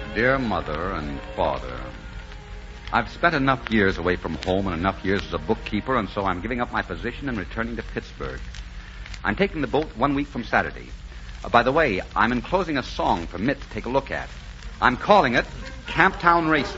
Dear Mother and Father, I've spent enough years away from home and enough years as a bookkeeper, and so I'm giving up my position and returning to Pittsburgh. I'm taking the boat 1 week from Saturday. By the way, I'm enclosing a song for Mitt to take a look at. I'm calling it Camptown Races.